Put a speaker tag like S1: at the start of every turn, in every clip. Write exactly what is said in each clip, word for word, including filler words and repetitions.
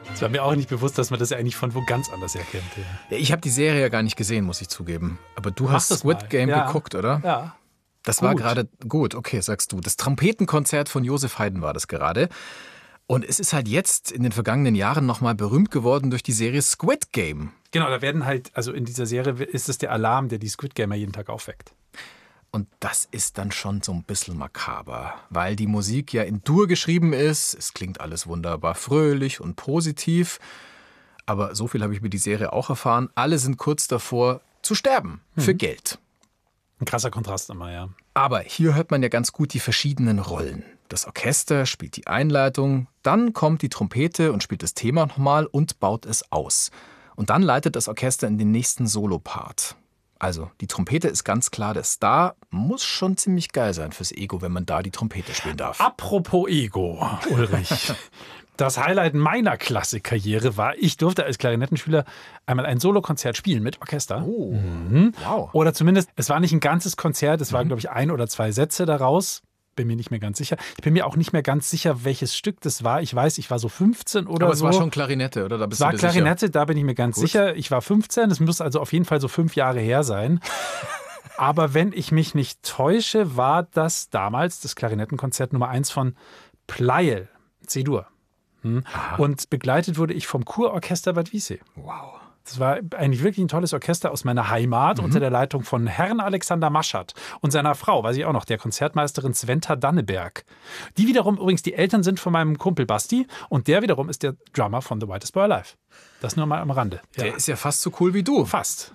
S1: Es war mir auch nicht bewusst, dass man das ja eigentlich von wo ganz anders erkennt. Ja.
S2: Ich habe die Serie ja gar nicht gesehen, muss ich zugeben. Aber du hast Squid mal. Game ja. geguckt, oder?
S1: Ja.
S2: Das gut. war gerade gut, okay, sagst du. Das Trompetenkonzert von Josef Haydn war das gerade. Und es ist halt jetzt in den vergangenen Jahren nochmal berühmt geworden durch die Serie Squid Game.
S1: Genau, da werden halt, also in dieser Serie ist es der Alarm, der die Squid Gamer jeden Tag aufweckt.
S2: Und das ist dann schon so ein bisschen makaber, weil die Musik ja in Dur geschrieben ist. Es klingt alles wunderbar fröhlich und positiv. Aber so viel habe ich über die Serie auch erfahren. Alle sind kurz davor zu sterben mhm. für Geld.
S1: Ein krasser Kontrast immer, ja.
S2: Aber hier hört man ja ganz gut die verschiedenen Rollen. Das Orchester spielt die Einleitung, dann kommt die Trompete und spielt das Thema nochmal und baut es aus. Und dann leitet das Orchester in den nächsten Solopart. Also, die Trompete ist ganz klar der Star. Muss schon ziemlich geil sein fürs Ego, wenn man da die Trompete spielen darf.
S1: Apropos Ego, Ulrich. Das Highlight meiner Klassikkarriere war, ich durfte als Klarinettenschüler einmal ein Solokonzert spielen mit Orchester.
S2: Oh,
S1: mhm.
S2: wow.
S1: Oder zumindest, es war nicht ein ganzes Konzert, es waren, glaube ich, ein oder zwei Sätze daraus. Bin mir nicht mehr ganz sicher. Ich bin mir auch nicht mehr ganz sicher, welches Stück das war. Ich weiß, ich war so fünfzehn oder
S2: Aber
S1: so.
S2: Aber es war schon Klarinette, oder? Da bist
S1: es war
S2: du dir
S1: Klarinette,
S2: sicher?
S1: Da bin ich mir ganz Gut. sicher. Ich war fünfzehn, das muss also auf jeden Fall so fünf Jahre her sein. Aber wenn ich mich nicht täusche, war das damals das Klarinettenkonzert Nummer eins von Pleyel, C-Dur. Hm. Und begleitet wurde ich vom Kurorchester Bad Wiessee.
S2: Wow.
S1: Das war eigentlich wirklich ein tolles Orchester aus meiner Heimat mhm. unter der Leitung von Herrn Alexander Maschert und seiner Frau, weiß ich auch noch, der Konzertmeisterin Sventa Danneberg. Die wiederum übrigens die Eltern sind von meinem Kumpel Basti und der wiederum ist der Drummer von The Whitest Boy Alive. Das nur mal am Rande.
S2: Der
S1: ja.
S2: ist ja fast so cool wie du.
S1: Fast.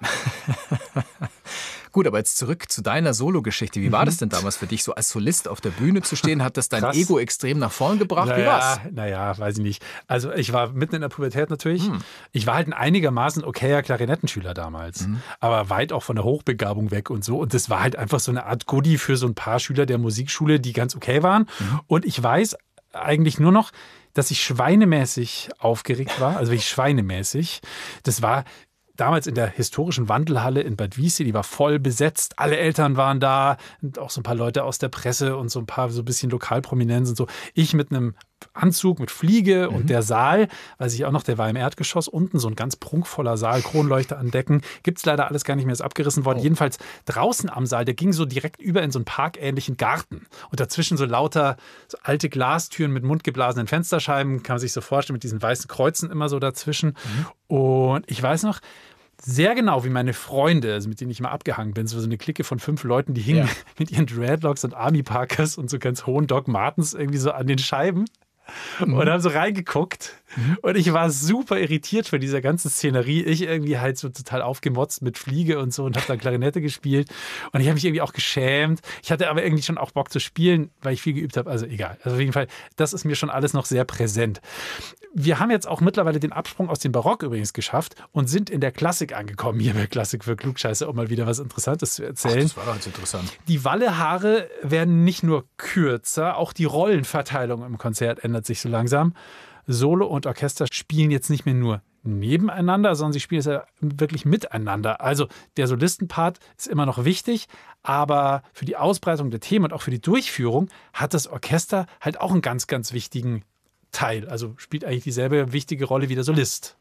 S2: Gut, aber jetzt zurück zu deiner Solo-Geschichte. Wie war mhm. das denn damals für dich, so als Solist auf der Bühne zu stehen? Hat das dein
S1: Krass.
S2: Ego extrem nach vorn gebracht?
S1: Naja,
S2: Wie war's?
S1: Naja, weiß ich nicht. Also ich war mitten in der Pubertät natürlich. Hm. Ich war halt ein einigermaßen okayer Klarinettenschüler damals. Mhm. Aber weit auch von der Hochbegabung weg und so. Und das war halt einfach so eine Art Goodie für so ein paar Schüler der Musikschule, die ganz okay waren. Mhm. Und ich weiß eigentlich nur noch, dass ich schweinemäßig aufgeregt war. Also wirklich schweinemäßig. Das war damals in der historischen Wandelhalle in Bad Wiessee, die war voll besetzt. Alle Eltern waren da und auch so ein paar Leute aus der Presse und so ein paar so ein bisschen Lokalprominenz und so. Ich mit einem Anzug mit Fliege mhm. und der Saal, weiß ich auch noch, der war im Erdgeschoss unten, so ein ganz prunkvoller Saal, Kronleuchter an Decken. Gibt es leider alles gar nicht mehr, ist abgerissen worden. Oh. Jedenfalls draußen am Saal, der ging so direkt über in so einen parkähnlichen Garten. Und dazwischen so lauter so alte Glastüren mit mundgeblasenen Fensterscheiben, kann man sich so vorstellen, mit diesen weißen Kreuzen immer so dazwischen. Mhm. Und ich weiß noch, sehr genau, wie meine Freunde, also mit denen ich mal abgehangen bin, so eine Clique von fünf Leuten, die hingen ja. mit ihren Dreadlocks und Army Parkers und so ganz hohen Doc Martens irgendwie so an den Scheiben. Mhm. Und haben so reingeguckt. Mhm. Und ich war super irritiert von dieser ganzen Szenerie. Ich irgendwie halt so total aufgemotzt mit Fliege und so und habe dann Klarinette gespielt. Und ich habe mich irgendwie auch geschämt. Ich hatte aber irgendwie schon auch Bock zu spielen, weil ich viel geübt habe. Also egal. Also auf jeden Fall, das ist mir schon alles noch sehr präsent. Wir haben jetzt auch mittlerweile den Absprung aus dem Barock übrigens geschafft und sind in der Klassik angekommen. Hier bei Klassik für Klugscheiße, um mal wieder was Interessantes zu erzählen. Ach,
S2: das war doch jetzt interessant.
S1: Die Wallehaare werden nicht nur kürzer, auch die Rollenverteilung im Konzert ändert sich so langsam. Solo und Orchester spielen jetzt nicht mehr nur nebeneinander, sondern sie spielen es ja wirklich miteinander. Also der Solistenpart ist immer noch wichtig, aber für die Ausbreitung der Themen und auch für die Durchführung hat das Orchester halt auch einen ganz, ganz wichtigen Teil. Also spielt eigentlich dieselbe wichtige Rolle wie der Solist.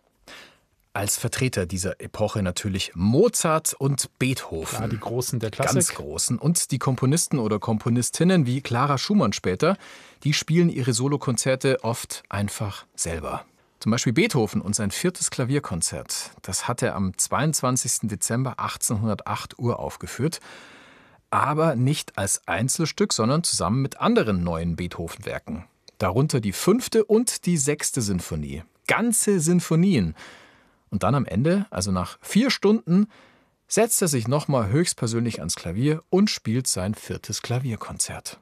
S2: Als Vertreter dieser Epoche natürlich Mozart und Beethoven.
S1: Ja, die Großen der Klassik.
S2: Ganz Großen. Und die Komponisten oder Komponistinnen wie Clara Schumann später, die spielen ihre Solokonzerte oft einfach selber. Zum Beispiel Beethoven und sein viertes Klavierkonzert. Das hat er am zweiundzwanzigsten Dezember achtzehnhundertacht uraufgeführt. Aber nicht als Einzelstück, sondern zusammen mit anderen neuen Beethoven-Werken. Darunter die fünfte und die sechste Sinfonie. Ganze Sinfonien. Und dann am Ende, also nach vier Stunden, setzt er sich nochmal höchstpersönlich ans Klavier und spielt sein viertes Klavierkonzert.